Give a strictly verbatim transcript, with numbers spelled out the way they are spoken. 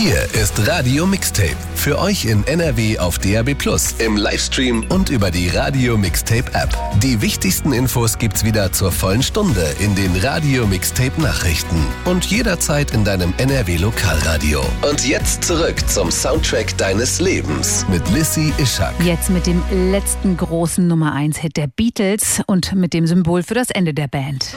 Hier ist Radio Mixtape. Für euch in N R W auf D A B plus, im Livestream und über die Radio Mixtape App. Die wichtigsten Infos gibt's wieder zur vollen Stunde in den Radio Mixtape Nachrichten und jederzeit in deinem N R W Lokalradio. Und jetzt zurück zum Soundtrack deines Lebens mit Lissy Ischak. Jetzt mit dem letzten großen Nummer eins Hit der Beatles und mit dem Symbol für das Ende der Band.